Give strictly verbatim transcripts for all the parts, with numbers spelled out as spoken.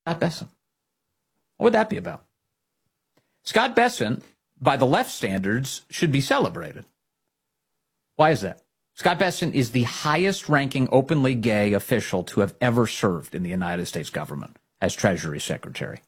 Bessent. What would that be about? Scott Bessent, by the left standards, should be celebrated. Why is that? Scott Bessent is the highest-ranking openly gay official to have ever served in the United States government as Treasury Secretary.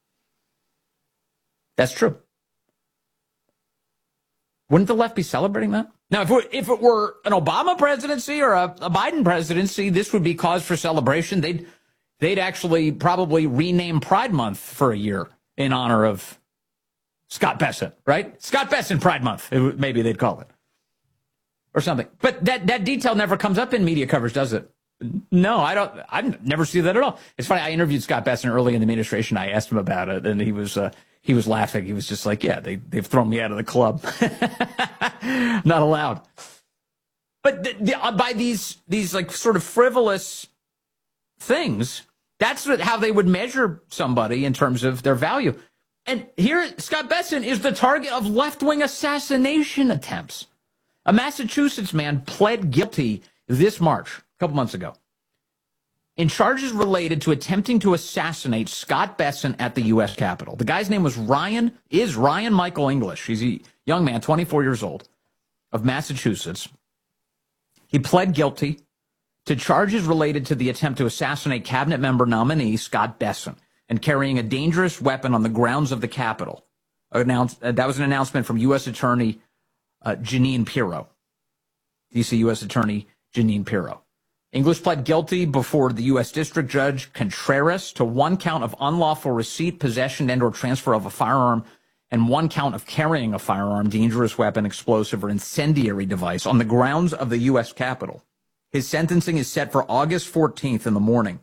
That's true. Wouldn't the left be celebrating that? Now, if it, if it were an Obama presidency or a, a Biden presidency, this would be cause for celebration. They'd they'd actually probably rename Pride Month for a year in honor of Scott Bessent, right? Scott Bessent Pride Month, it, maybe they'd call it. Or something. But that, that detail never comes up in media coverage, does it? No, I don't. I never see that at all. It's funny. I interviewed Scott Bessent early in the administration. I asked him about it, and he was uh, he was laughing. He was just like, "Yeah, they they've thrown me out of the club. Not allowed." But the, the, uh, by these these like sort of frivolous things, that's what, how they would measure somebody in terms of their value. And here, Scott Bessent is the target of left-wing assassination attempts. A Massachusetts man pled guilty this March, a couple months ago, in charges related to attempting to assassinate Scott Bessent at the U S Capitol. The guy's name was Ryan, is Ryan Michael English. He's a young man, twenty-four years old, of Massachusetts. He pled guilty to charges related to the attempt to assassinate cabinet member nominee Scott Bessent and carrying a dangerous weapon on the grounds of the Capitol. Announced, uh, that was an announcement from U S Attorney Uh, Jeanine Pirro, D C U S Attorney Jeanine Pirro. English pled guilty before the U S District Judge Contreras to one count of unlawful receipt, possession, and or transfer of a firearm, and one count of carrying a firearm, dangerous weapon, explosive, or incendiary device on the grounds of the U S Capitol. His sentencing is set for August fourteenth in the morning.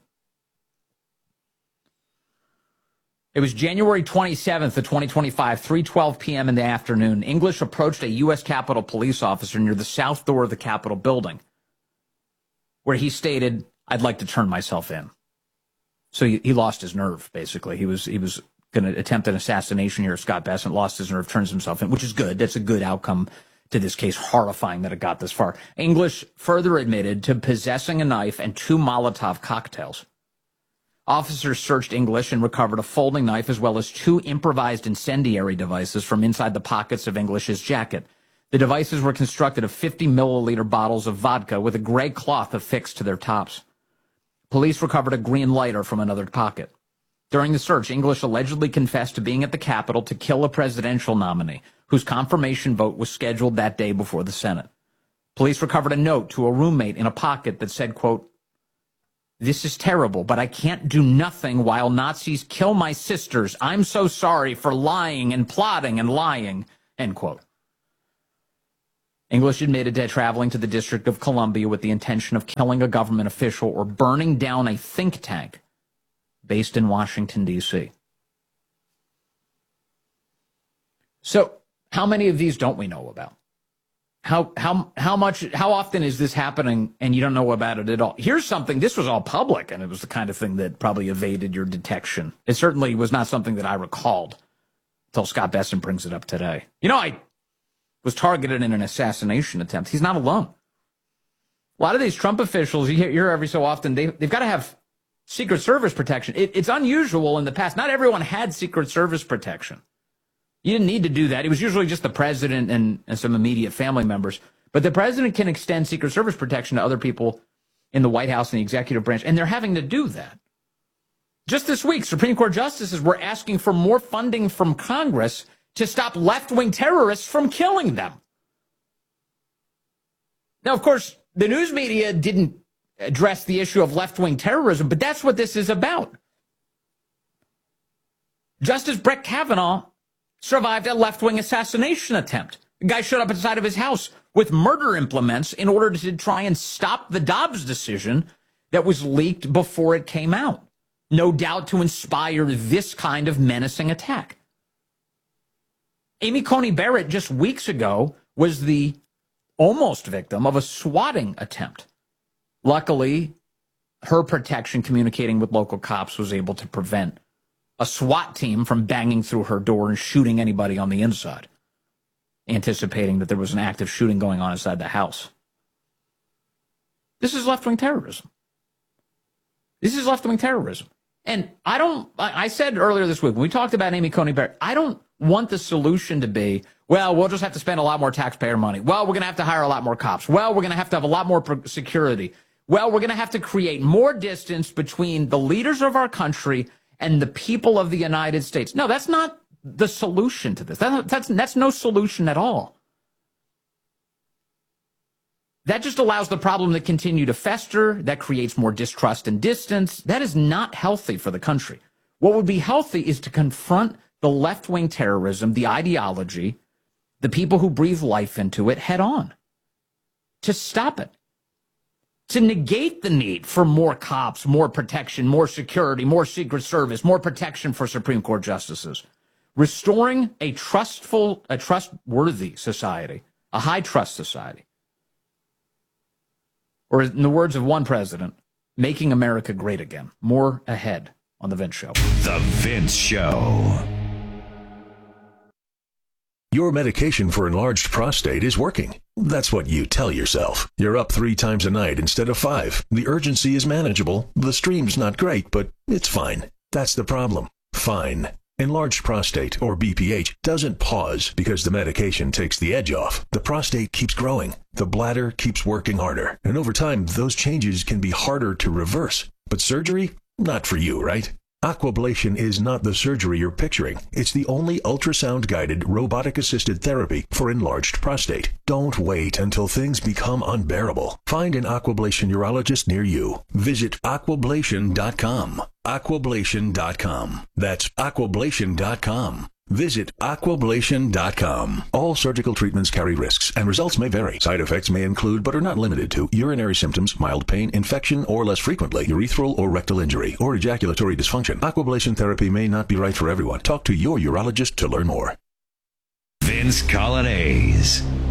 It was January twenty-seventh of twenty twenty-five, three twelve p.m. in the afternoon. English approached a U S Capitol police officer near the south door of the Capitol building, where he stated, "I'd like to turn myself in." So he, he lost his nerve, basically. He was he was going to attempt an assassination here. Scott Bessent lost his nerve, turns himself in, which is good. That's a good outcome to this case. Horrifying that it got this far. English further admitted to possessing a knife and two Molotov cocktails. Officers searched English and recovered a folding knife as well as two improvised incendiary devices from inside the pockets of English's jacket. The devices were constructed of fifty milliliter bottles of vodka with a gray cloth affixed to their tops. Police recovered a green lighter from another pocket. During the search, English allegedly confessed to being at the Capitol to kill a presidential nominee whose confirmation vote was scheduled that day before the Senate. Police recovered a note to a roommate in a pocket that said, quote, "This is terrible, but I can't do nothing while Nazis kill my sisters. I'm so sorry for lying and plotting and lying," end quote. English admitted to traveling to the District of Columbia with the intention of killing a government official or burning down a think tank based in Washington, D C So how many of these don't we know about? How how how much how often is this happening and you don't know about it at all? Here's something, this was all public, and it was the kind of thing that probably evaded your detection. It certainly was not something that I recalled until Scott Bessent brings it up today. You know, I was targeted in an assassination attempt. He's not alone. A lot of these Trump officials, you hear every so often, they, they've got to have Secret Service protection. It, it's unusual in the past. Not everyone had Secret Service protection. You didn't need to do that. It was usually just the president and, and some immediate family members. But the president can extend Secret Service protection to other people in the White House and the executive branch, and they're having to do that. Just this week, Supreme Court justices were asking for more funding from Congress to stop left-wing terrorists from killing them. Now, of course, the news media didn't address the issue of left-wing terrorism, but that's what this is about. Justice Brett Kavanaugh survived a left-wing assassination attempt. The guy showed up inside of his house with murder implements in order to try and stop the Dobbs decision that was leaked before it came out. No doubt to inspire this kind of menacing attack. Amy Coney Barrett just weeks ago was the almost victim of a swatting attempt. Luckily, her protection communicating with local cops was able to prevent a SWAT team from banging through her door and shooting anybody on the inside, anticipating that there was an active shooting going on inside the house. This is left-wing terrorism. This is left-wing terrorism. And I don't, I said earlier this week, when we talked about Amy Coney Barrett, I don't want the solution to be, well, we'll just have to spend a lot more taxpayer money. Well, we're going to have to hire a lot more cops. Well, we're going to have to have a lot more security. Well, we're going to have to create more distance between the leaders of our country and the people of the United States. No, that's not the solution to this. That, that's, that's no solution at all. That just allows the problem to continue to fester. That creates more distrust and distance. That is not healthy for the country. What would be healthy is to confront the left-wing terrorism, the ideology, the people who breathe life into it head on. To stop it. To negate the need for more cops, more protection, more security, more Secret Service, more protection for Supreme Court justices. Restoring a trustful, a trustworthy society, a high-trust society. Or in the words of one president, making America great again. More ahead on The Vince Show. The Vince Show. Your medication for enlarged prostate is working. That's what you tell yourself. You're up three times a night instead of five. The urgency is manageable. The stream's not great, but it's fine. That's the problem. Fine. Enlarged prostate, or B P H, doesn't pause because the medication takes the edge off. The prostate keeps growing. The bladder keeps working harder. And over time, those changes can be harder to reverse. But surgery? Not for you, right? Aquablation is not the surgery you're picturing. It's the only ultrasound-guided, robotic-assisted therapy for enlarged prostate. Don't wait until things become unbearable. Find an Aquablation urologist near you. Visit aquablation dot com. aquablation dot com. That's aquablation dot com. Visit aquablation dot com. All surgical treatments carry risks, and results may vary. Side effects may include, but are not limited to, urinary symptoms, mild pain, infection, or less frequently, urethral or rectal injury, or ejaculatory dysfunction. Aquablation therapy may not be right for everyone. Talk to your urologist to learn more. Vince Coglianese.